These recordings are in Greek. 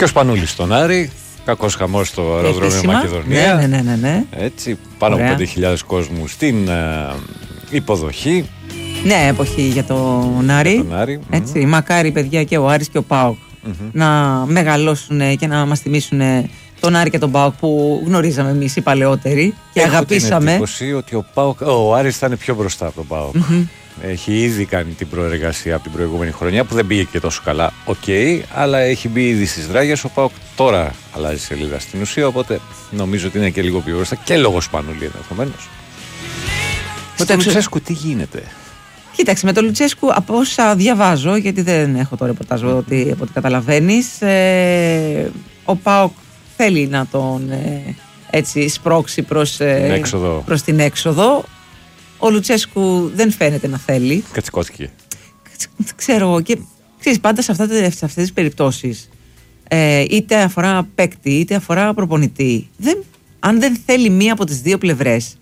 Και ο Σπανούλης στον Άρη. Κακός χαμός στο αεροδρόμιο Μακεδονία. Ναι. Έτσι, πάνω από 5.000 κόσμου στην υποδοχή. Ναι, εποχή για τον Άρη. Έτσι, μακάρι παιδιά και ο Άρης και ο ΠΑΟΚ να μεγαλώσουν και να μας θυμίσουν τον Άρη και τον ΠΑΟΚ που γνωρίζαμε εμείς οι παλαιότεροι και αγαπήσαμε. Έχω την εντύπωση ότι ο Άρης θα είναι πιο μπροστά από τον ΠΑΟΚ. Έχει ήδη κάνει την προεργασία από την προηγούμενη χρονιά που δεν πήγε και τόσο καλά. Αλλά έχει μπει ήδη στις δράγες. Ο ΠΑΟΚ τώρα αλλάζει σελίδα στην ουσία. Οπότε νομίζω ότι είναι και λίγο πιο μπροστά και λόγω Σπανούλη ενδεχομένως. Με τον Λουτσέσκου τι γίνεται? Κοίταξε, με τον Λουτσέσκου από όσα διαβάζω, γιατί δεν έχω το ρεπορτάζ από ό,τι καταλαβαίνεις, ο ΠΑΟΚ θέλει να τον έτσι σπρώξει προς την έξοδο. Ο Λουτσέσκου δεν φαίνεται να θέλει. Κατσικώθηκε. Ξέρω και ξέρεις, πάντα σε αυτές τις περιπτώσεις είτε αφορά παίκτη είτε αφορά προπονητή, αν δεν θέλει μία από τις δύο πλευρές,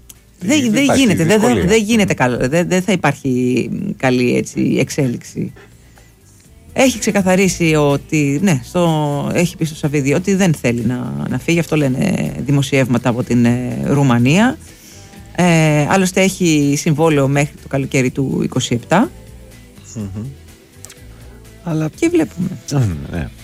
δεν γίνεται καλό, δεν θα υπάρχει καλή έτσι, εξέλιξη. Έχει ξεκαθαρίσει ότι έχει πει στο Σαββίδι ότι δεν θέλει να φύγει. Αυτό λένε δημοσιεύματα από την Ρουμανία. Άλλωστε έχει συμβόλαιο μέχρι το καλοκαίρι του 27. Αλλά και βλέπουμε. Ναι.